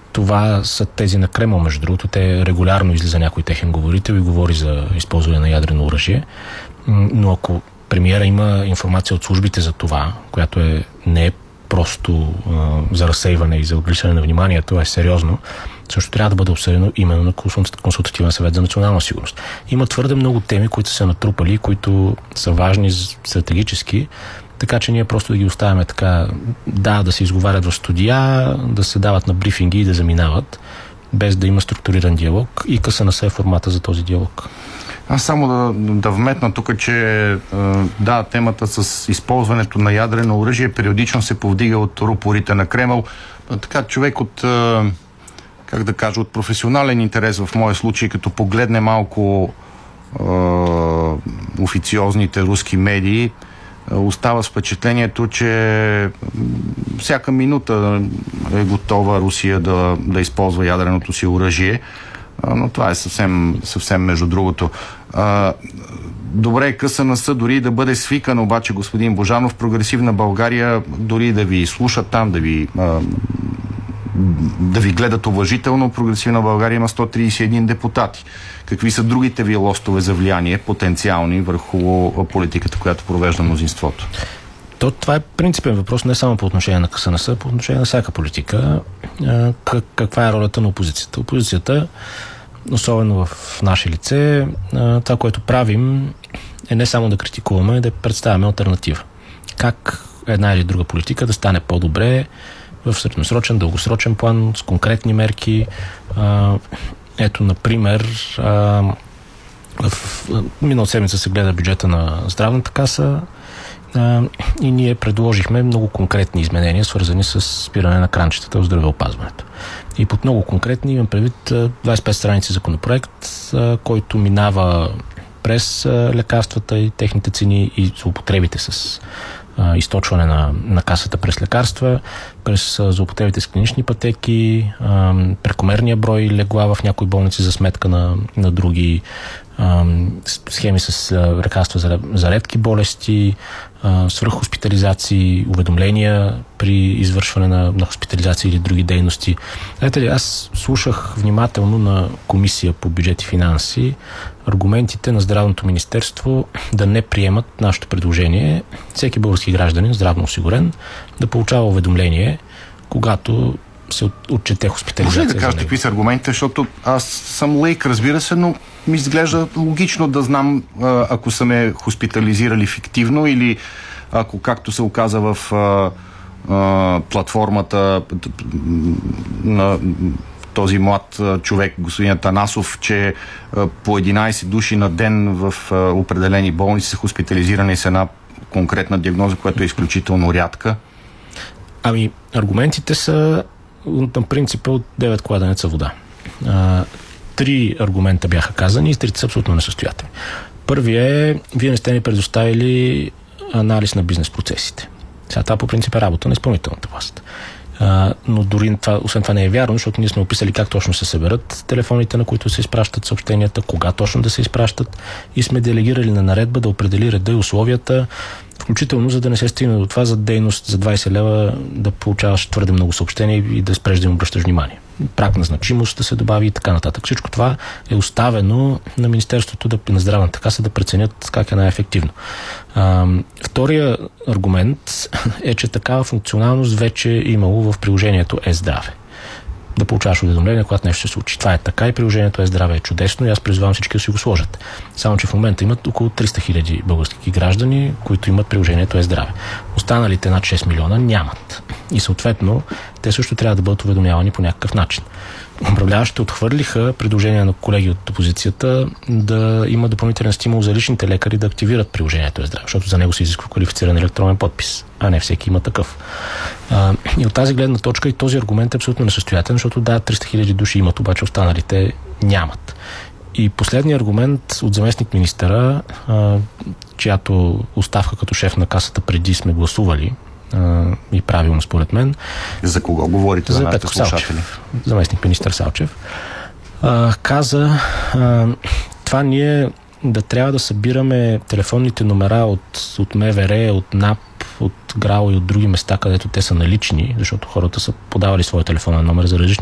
Това са тези на Кремъл, между другото. Те регулярно излиза някой техен говорител и говори за използване на ядрено оръжие. Но ако премиера има информация от службите за това, която не е просто за разсейване и за отвличане на вниманието, е сериозно, също трябва да бъде обсъдено именно на Консултативен съвет за национална сигурност. Има твърде много теми, които са натрупали, които са важни стратегически, така че ние просто да ги оставяме така, да се изговарят в студия, да се дават на брифинги и да заминават, без да има структуриран диалог и КСНС е формата за този диалог. Аз само да вметна тук, че темата с използването на ядрено оръжие периодично се повдига от рупорите на Кремъл. Така, човек от от професионален интерес в моя случай, като погледне малко официозните руски медии, остава с впечатлението, че всяка минута е готова Русия да използва ядреното си оръжие. Но това е съвсем между другото. Добре, КСНС дори да бъде свикан, обаче, господин Божанов, Прогресивна България, дори да ви слушат там, да ви гледат уважително, Прогресивна България има 131 депутати. Какви са другите ви лостове за влияние, потенциални, върху политиката, която провежда мнозинството? Това е принципен въпрос не само по отношение на КСНС, по отношение на всяка политика. Каква е ролята на опозицията? Опозицията, особено в наше лице, това, което правим, е не само да критикуваме, а да представяме алтернатива. Как една или друга политика да стане по-добре в средносрочен, дългосрочен план, с конкретни мерки. Ето, например, в минал седмица се гледа бюджета на Здравната каса и ние предложихме много конкретни изменения, свързани с спиране на кранчетата в здравеопазването. И под много конкретни имам предвид 25 страници законопроект, който минава през лекарствата и техните цени и злоупотребите с източване на касата през лекарства, през злоупотребите с клинични пътеки, прекомерния брой легла в някои болници за сметка на други, схеми с лекарства за редки болести, свръххоспитализации, уведомления при извършване на хоспитализации или други дейности. Знаете ли, аз слушах внимателно на комисия по бюджет и финанси аргументите на Здравното министерство да не приемат нашето предложение всеки български гражданин, здравно осигурен, да получава уведомление, когато се отчете хоспитализация. Може ли да кажете какви са аргументите, защото аз съм лейк, разбира се, но ми изглежда логично да знам, ако са ме хоспитализирали фиктивно или ако, както се оказа в платформата на този млад човек, господин Атанасов, че по 11 души на ден в определени болници са хоспитализирани с една конкретна диагноза, която е изключително рядка. Аргументите са на принципа от 9 кладенеца вода. 3 аргумента бяха казани и 3 са абсолютно несъстоятелни. Първият е, вие не сте ни предоставили анализ на бизнес процесите. Сега това по принцип е работа на изпълнителната власт. Но дори това, освен това не е вярно, защото ние сме описали как точно се съберат телефоните, на които се изпращат съобщенията, кога точно да се изпращат и сме делегирали на наредба да определи реда и условията, включително за да не се стигне до това за дейност за 20 лева да получаваш твърде много съобщения и да спреш да им обръщаш внимание. Праг на значимост да се добави и така нататък. Всичко това е оставено на Министерството на Здравната каса да преценят как е най-ефективно. Втория аргумент е, че такава функционалност вече е имало в приложението Е-здраве. Да получаваш уведомление, когато нещо се случи. Това е така и приложението Е-здраве е чудесно и аз призвавам всички да си го сложат. Само че в момента имат около 300 хиляди български граждани, които имат приложението Е-здраве. Останалите над 6 милиона нямат. И съответно, те също трябва да бъдат уведомявани по някакъв начин. Управляващите отхвърлиха предложение на колеги от опозицията да има допълнителен стимул за личните лекари да активират приложението Е-здраве, защото за него се изисква квалифициран електронен подпис, а не всеки има такъв. И от тази гледна точка и този аргумент е абсолютно несъстоятелен, защото 300 хиляди души имат, обаче останалите нямат. И последният аргумент от заместник министъра, чиято оставка като шеф на касата преди сме гласували, и правилно според мен. За кого говорите? За нашите слушатели? Заместник министър Салчев. Каза, това ние да трябва да събираме телефонните номера от МВР, от НАП, от ГРАО и от други места, където те са налични, защото хората са подавали своя телефонен номер за различни